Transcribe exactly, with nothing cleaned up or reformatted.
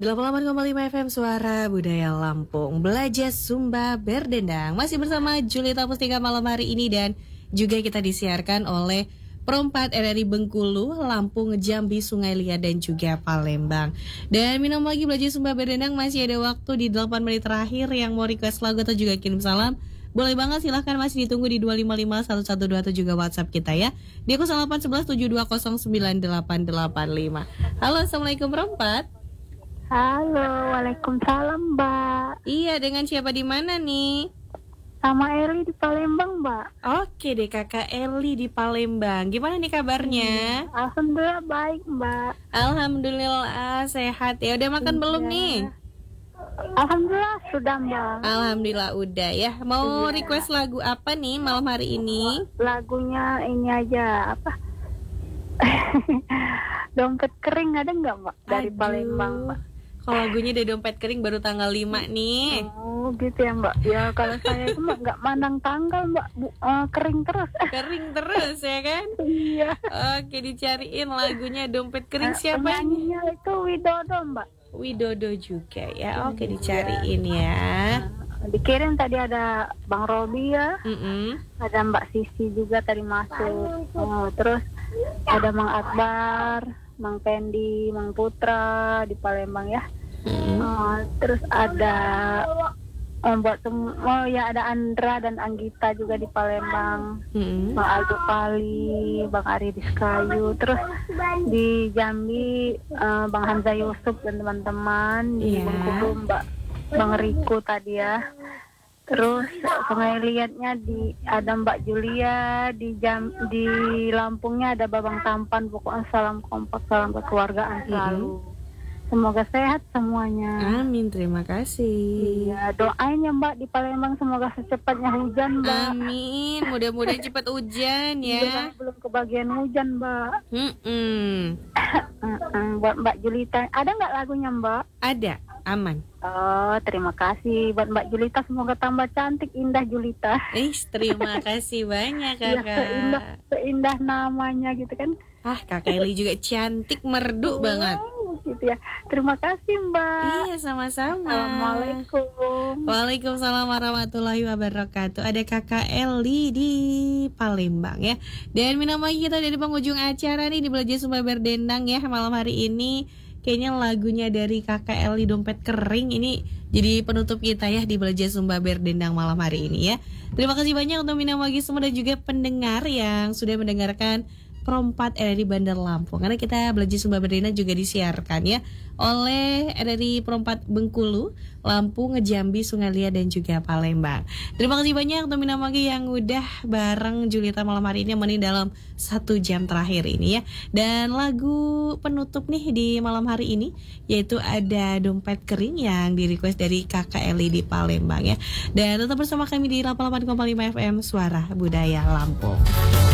delapan puluh delapan koma lima F M Suara Budaya Lampung. Belajar Sumba Berdendang. Masih bersama Julita Mustika malam hari ini. Dan juga kita disiarkan oleh Perempat R R I Bengkulu, Lampung, Jambi, Sungai Liat, dan juga Palembang. Dan minum lagi Belajar Sumba Berdendang. Masih ada waktu di delapan menit terakhir. Yang mau request lagu atau juga kirim salam, boleh banget, silahkan, masih ditunggu di dua lima lima satu satu dua atau juga WhatsApp kita ya di nol delapan satu satu tujuh dua nol sembilan delapan delapan lima. Halo, Assalamualaikum Perempat. Halo, waalaikumsalam Mbak. Iya, dengan siapa di mana nih? Sama Eli di Palembang Mbak. Oke deh, Kakak Eli di Palembang. Gimana nih kabarnya? Alhamdulillah baik Mbak. Alhamdulillah sehat ya. Udah makan Iya. belum nih? Alhamdulillah sudah Mbak. Alhamdulillah udah ya. Mau Iya. request lagu apa nih malam hari ini? Lagunya ini aja apa? Dompet kering ada nggak Mbak dari Aduh. Palembang Mbak? Kalau lagunya dari Dompet Kering baru tanggal lima nih. Oh gitu ya Mbak. Ya kalau saya itu Mbak nggak mandang tanggal Mbak, Bu, eh, kering terus. Kering terus ya kan? Iya. Oke, dicariin lagunya Dompet Kering. Eh, Siapa ini? penyanyinya itu Widodo Mbak. Widodo juga ya. Oke, dicariin ya. Dikirim tadi ada Bang Robi ya. Mm-mm. Ada Mbak Sisi juga tadi masuk. Oh, terus ada Mang Akbar, Mang Pendi, Mang Putra di Palembang ya. Mm-mm. Oh, terus ada oh, buat sem- oh ya ada Andra dan Anggita juga di Palembang. Mm-mm. Bang Aldo Pali, Bang Ari Diskayu. Terus di Jambi eh, Bang Hamza Yusuf dan teman-teman. Di Iya. Bengkulu Mbak Bang Riko tadi ya. Terus Sungai Liatnya di ada Mbak Julia, di Jam di Lampungnya ada Babang Tampan. Pokoknya salam kompak, salam kekeluargaan selalu. Semoga sehat semuanya. Amin, terima kasih. Iya, doain ya Mbak di Palembang semoga secepatnya hujan Mbak. Amin, mudah-mudahan cepat hujan Iya, ya. belum kebagian hujan Mbak. Mm-mm. Mm-mm, buat Mbak Julita, ada nggak lagunya Mbak? Ada, aman. Oh, terima kasih buat Mbak Julita, semoga tambah cantik, indah Julita. Eh, terima kasih banyak Ya, seindah, kakak. seindah namanya gitu kan. Ah, Kakak Eli juga cantik, merdu banget. Oh, gitu ya. Terima kasih Mbak. Iya, sama-sama. Assalamualaikum. Waalaikumsalam warahmatullahi wabarakatuh. Ada Kakak Eli di Palembang ya. Dan minum lagi kita dari penghujung acara nih di Belajar Sumba Berdendang ya malam hari ini. Kayaknya lagunya dari Kakak Eli Dompet Kering ini jadi penutup kita ya di Belajar Sumba Berdendang malam hari ini ya. Terima kasih banyak untuk minum lagi semua dan juga pendengar yang sudah mendengarkan Perempat R R I Bandar Lampung. Karena kita Belajar Sumba Berdendang juga disiarkan ya oleh R R I Perempat Bengkulu, Lampung, Jambi, Sungai Liat, dan juga Palembang. Terima kasih banyak untuk minum lagi yang udah bareng Julita malam hari ini menemani dalam satu jam terakhir ini ya. Dan lagu penutup nih di malam hari ini yaitu ada Dompet Kering yang di request dari Kakak Eli di Palembang ya. Dan tetap bersama kami di delapan puluh delapan koma lima F M Suara Budaya Lampung.